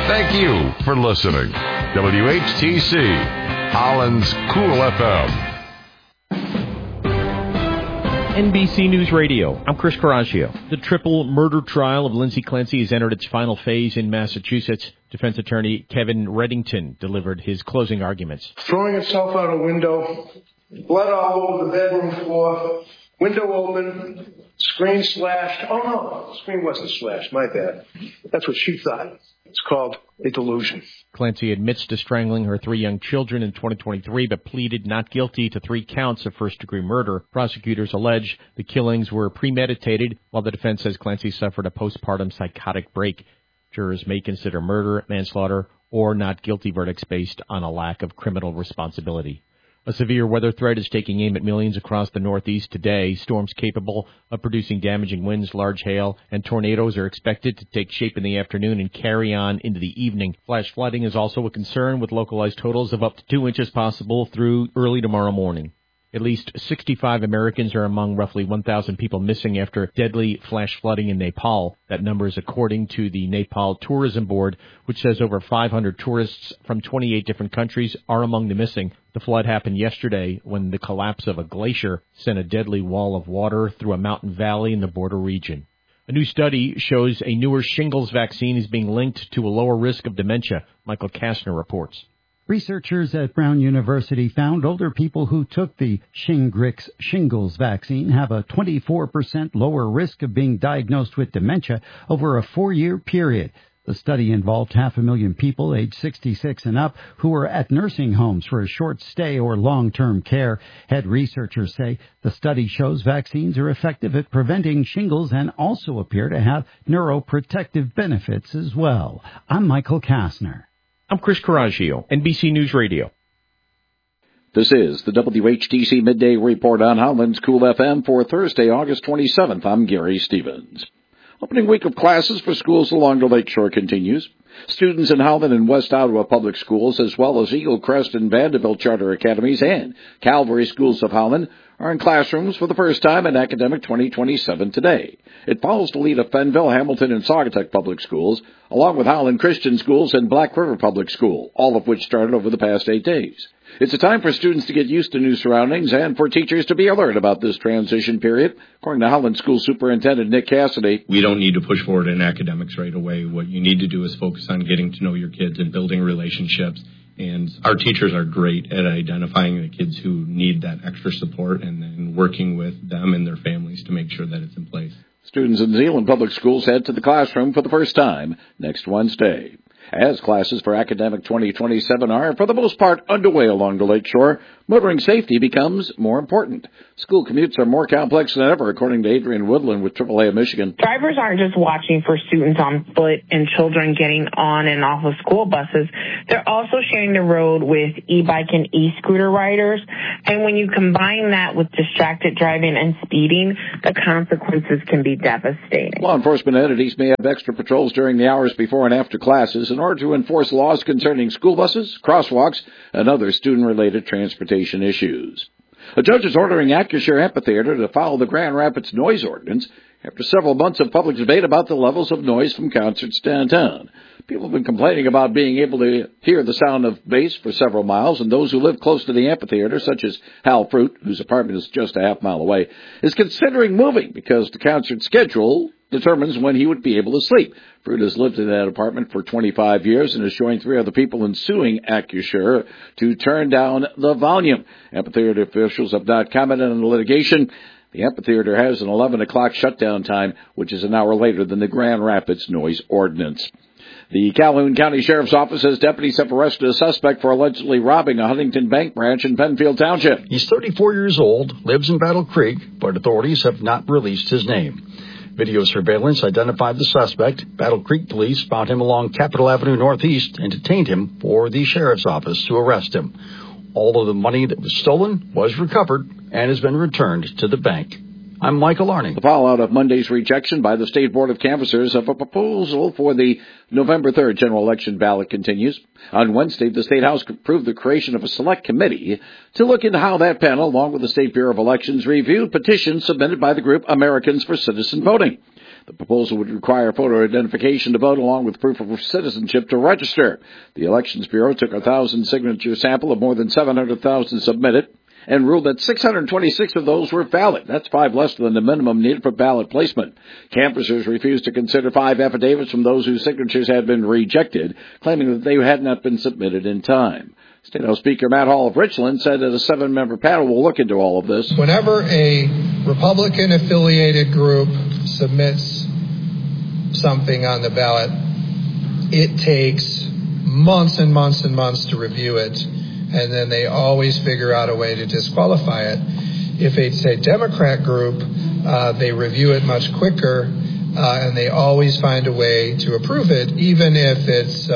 Thank you for listening. WHTC, Holland's Cool FM. NBC News Radio. I'm Chris Coraggio. The triple murder trial of Lindsay Clancy has entered its final phase in Massachusetts. Defense attorney Kevin Reddington delivered his closing arguments. Throwing herself out a window, blood all over the bedroom floor, window open, screen slashed. Oh, no, the screen wasn't slashed. My bad. That's what she thought. It's called a delusion. Clancy admits to strangling her 3 young children in 2023, but pleaded not guilty to 3 counts of first-degree murder. Prosecutors allege the killings were premeditated, while the defense says Clancy suffered a postpartum psychotic break. Jurors may consider murder, manslaughter, or not guilty verdicts based on a lack of criminal responsibility. A severe weather threat is taking aim at millions across the Northeast today. Storms capable of producing damaging winds, large hail, and tornadoes are expected to take shape in the afternoon and carry on into the evening. Flash flooding is also a concern, with localized totals of up to 2 inches possible through early tomorrow morning. At least 65 Americans are among roughly 1,000 people missing after deadly flash flooding in Nepal. That number is according to the Nepal Tourism Board, which says over 500 tourists from 28 different countries are among the missing. The flood happened yesterday when the collapse of a glacier sent a deadly wall of water through a mountain valley in the border region. A new study shows a newer shingles vaccine is being linked to a lower risk of dementia. Michael Kastner reports. Researchers at Brown University found older people who took the Shingrix shingles vaccine have a 24% lower risk of being diagnosed with dementia over a 4-year period. The study involved 500,000 people aged 66 and up who were at nursing homes for a short stay or long-term care. Head researchers say the study shows vaccines are effective at preventing shingles and also appear to have neuroprotective benefits as well. I'm Michael Kastner. I'm Chris Coraggio, NBC News Radio. This is the WHTC Midday Report on Holland's Cool FM for Thursday, August 27th. I'm Gary Stevens. Opening week of classes for schools along the lakeshore continues. Students in Holland and West Ottawa public schools, as well as Eagle Crest and Vanderbilt Charter Academies and Calvary Schools of Holland, are in classrooms for the first time in academic 2027 today. It follows the lead of Fenville, Hamilton, and Saugatuck Public Schools, along with Holland Christian Schools and Black River Public School, all of which started over the past 8 days. It's a time for students to get used to new surroundings and for teachers to be alert about this transition period, according to Holland School Superintendent Nick Cassidy. We don't need to push forward in academics right away. What you need to do is focus on getting to know your kids and building relationships. And our teachers are great at identifying the kids who need that extra support and then working with them and their families to make sure that it's in place. Students in Zeeland Public Schools head to the classroom for the first time next Wednesday. As classes for academic 2027 are, for the most part, underway along the lakeshore, motoring safety becomes more important. School commutes are more complex than ever, according to Adrian Woodland with AAA of Michigan. Drivers aren't just watching for students on foot and children getting on and off of school buses. They're also sharing the road with e-bike and e-scooter riders. And when you combine that with distracted driving and speeding, the consequences can be devastating. Law enforcement entities may have extra patrols during the hours before and after classes in order to enforce laws concerning school buses, crosswalks, and other student-related transportation issues. A judge is ordering Acrisure Amphitheater to follow the Grand Rapids noise ordinance after several months of public debate about the levels of noise from concerts downtown. People have been complaining about being able to hear the sound of bass for several miles, and those who live close to the amphitheater, such as Hal Fruit, whose apartment is just a half-mile away, is considering moving because the concert schedule determines when he would be able to sleep. Fruit has lived in that apartment for 25 years and has joined 3 other people in suing Acrisure to turn down the volume. Amphitheater officials have not commented on the litigation. The amphitheater has an 11 o'clock shutdown time, which is an hour later than the Grand Rapids noise ordinance. The Calhoun County Sheriff's Office says deputies have arrested a suspect for allegedly robbing a Huntington Bank branch in Penfield Township. He's 34 years old, lives in Battle Creek, but authorities have not released his name. Video surveillance identified the suspect. Battle Creek police found him along Capitol Avenue Northeast and detained him for the sheriff's office to arrest him. All of the money that was stolen was recovered and has been returned to the bank. I'm Michael Arning. The fallout of Monday's rejection by the State Board of Canvassers of a proposal for the November 3rd general election ballot continues. On Wednesday, the State House approved the creation of a select committee to look into how that panel, along with the State Bureau of Elections, reviewed petitions submitted by the group Americans for Citizen Voting. The proposal would require photo identification to vote along with proof of citizenship to register. The Elections Bureau took a 1,000-signature sample of more than 700,000 submitted and ruled that 626 of those were valid. That's 5 less than the minimum needed for ballot placement. Canvassers refused to consider 5 affidavits from those whose signatures had been rejected, claiming that they had not been submitted in time. State House Speaker Matt Hall of Richland said that a 7-member panel will look into all of this. Whenever a Republican-affiliated group submits something on the ballot, it takes months and months and months to review it, and then they always figure out a way to disqualify it. If it's a Democrat group, they review it much quicker, and they always find a way to approve it, even if it's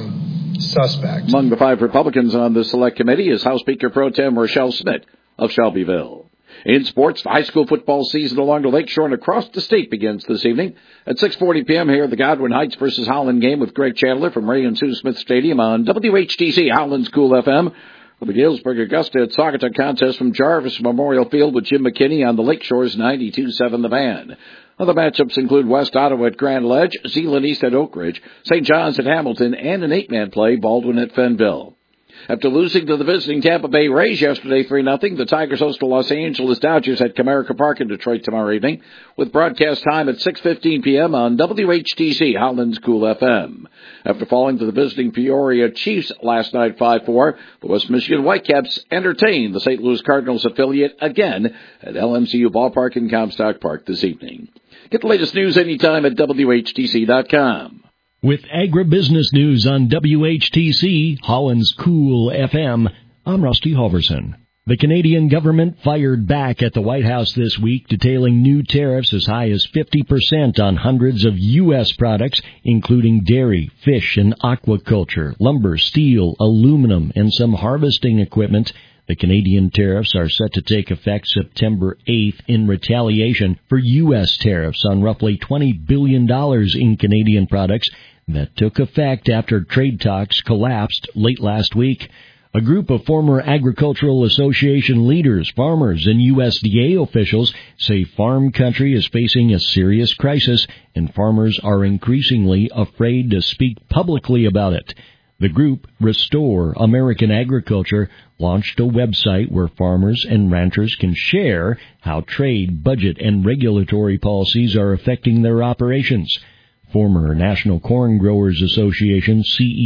suspect. Among the 5 Republicans on the Select Committee is House Speaker Pro Tem Rochelle Smith of Shelbyville. In sports, the high school football season along the lakeshore and across the state begins this evening. At 6:40 p.m. here, the Godwin Heights versus Howland game with Greg Chandler from Ray and Sue Smith Stadium on WHTC Howland's Cool FM. The Galesburg Augusta at Saugatuck contest from Jarvis Memorial Field with Jim McKinney on the Lakeshore's 92.7 The Van. Other matchups include West Ottawa at Grand Ledge, Zeeland East at Oak Ridge, St. John's at Hamilton, and an 8-man play, Baldwin at Fenville. After losing to the visiting Tampa Bay Rays yesterday 3-0, the Tigers host the Los Angeles Dodgers at Comerica Park in Detroit tomorrow evening, with broadcast time at 6:15 p.m. on WHTC Howland's Cool FM. After falling to the visiting Peoria Chiefs last night 5-4, the West Michigan Whitecaps entertained the St. Louis Cardinals affiliate again at LMCU Ballpark in Comstock Park this evening. Get the latest news anytime at WHTC.com. With agribusiness news on WHTC, Holland's Cool FM, I'm Rusty Halverson. The Canadian government fired back at the White House this week, detailing new tariffs as high as 50% on hundreds of U.S. products, including dairy, fish, and aquaculture, lumber, steel, aluminum, and some harvesting equipment. The Canadian tariffs are set to take effect September 8th in retaliation for U.S. tariffs on roughly $20 billion in Canadian products that took effect after trade talks collapsed late last week. A group of former Agricultural Association leaders, farmers, and USDA officials say farm country is facing a serious crisis, and farmers are increasingly afraid to speak publicly about it. The group, Restore American Agriculture, launched a website where farmers and ranchers can share how trade, budget, and regulatory policies are affecting their operations. Former National Corn Growers Association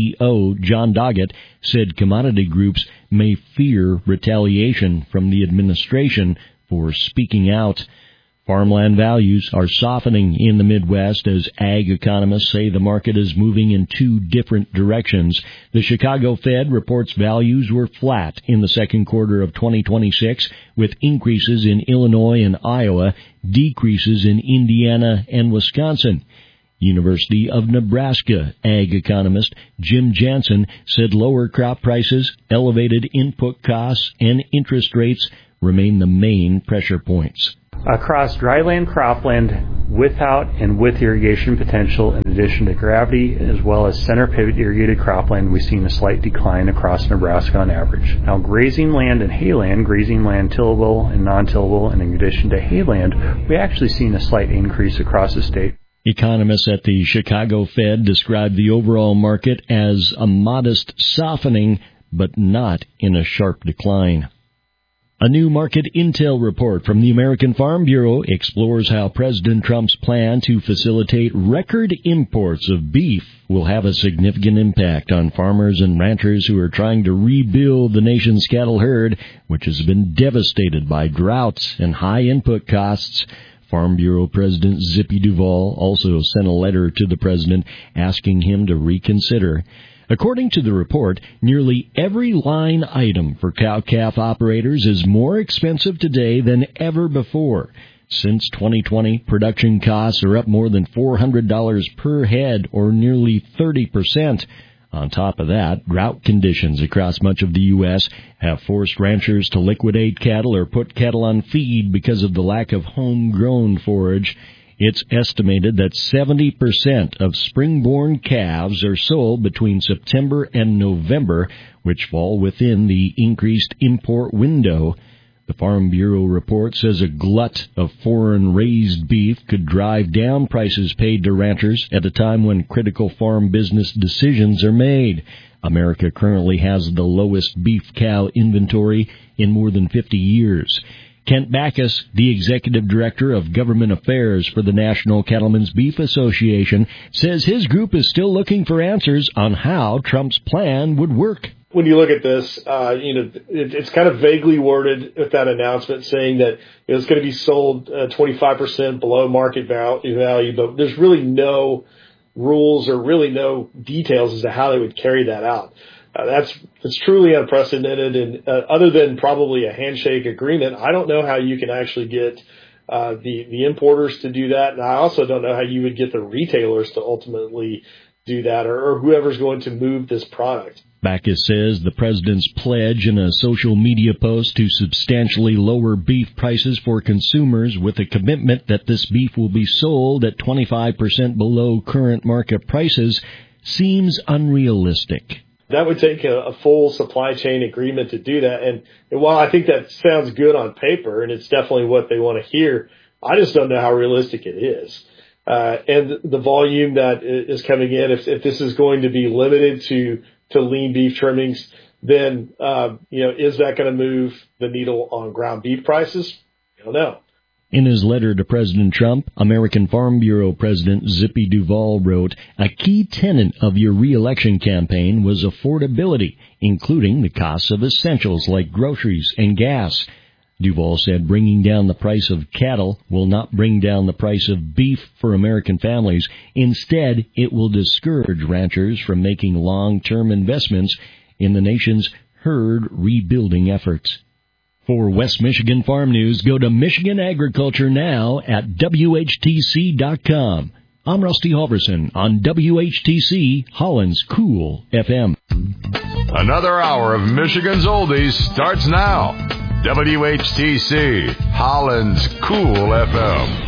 CEO John Doggett said commodity groups may fear retaliation from the administration for speaking out. Farmland values are softening in the Midwest as ag economists say the market is moving in 2 different directions. The Chicago Fed reports values were flat in the second quarter of 2026, with increases in Illinois and Iowa, decreases in Indiana and Wisconsin. University of Nebraska ag economist Jim Jansen said lower crop prices, elevated input costs, and interest rates remain the main pressure points. Across dryland, cropland, without and with irrigation potential, in addition to gravity, as well as center pivot irrigated cropland, we've seen a slight decline across Nebraska on average. Now, grazing land and hayland, grazing land tillable and non-tillable, and in addition to hayland, we actually seen a slight increase across the state. Economists at the Chicago Fed described the overall market as a modest softening, but not in a sharp decline. A new market intel report from the American Farm Bureau explores how President Trump's plan to facilitate record imports of beef will have a significant impact on farmers and ranchers who are trying to rebuild the nation's cattle herd, which has been devastated by droughts and high input costs. Farm Bureau President Zippy Duvall also sent a letter to the president asking him to reconsider. According to the report, nearly every line item for cow-calf operators is more expensive today than ever before. Since 2020, production costs are up more than $400 per head, or nearly 30%. On top of that, drought conditions across much of the U.S. have forced ranchers to liquidate cattle or put cattle on feed because of the lack of homegrown forage. It's estimated that 70% of spring-born calves are sold between September and November, which fall within the increased import window. The Farm Bureau report says a glut of foreign-raised beef could drive down prices paid to ranchers at a time when critical farm business decisions are made. America currently has the lowest beef cow inventory in more than 50 years. Kent Backus, the executive director of government affairs for the National Cattlemen's Beef Association, says his group is still looking for answers on how Trump's plan would work. When you look at this, it's kind of vaguely worded with that announcement saying that it's going to be sold 25% below market value, but there's really no rules or really no details as to how they would carry that out. It's truly unprecedented, and other than probably a handshake agreement, I don't know how you can actually get the importers to do that, and I also don't know how you would get the retailers to ultimately do that, or whoever's going to move this product. Backus says the president's pledge in a social media post to substantially lower beef prices for consumers with a commitment that this beef will be sold at 25% below current market prices seems unrealistic. That would take a full supply chain agreement to do that. And while I think that sounds good on paper, and it's definitely what they want to hear, I just don't know how realistic it is. And the volume that is coming in, if this is going to be limited to lean beef trimmings, then, is that going to move the needle on ground beef prices? I don't know. In his letter to President Trump, American Farm Bureau President Zippy Duvall wrote, "A key tenet of your re-election campaign was affordability, including the costs of essentials like groceries and gas." Duvall said bringing down the price of cattle will not bring down the price of beef for American families. Instead, it will discourage ranchers from making long-term investments in the nation's herd rebuilding efforts. For West Michigan Farm News, go to Michigan Agriculture Now at WHTC.com. I'm Rusty Halverson on WHTC, Holland's Cool FM. Another hour of Michigan's Oldies starts now. WHTC, Holland's Cool FM.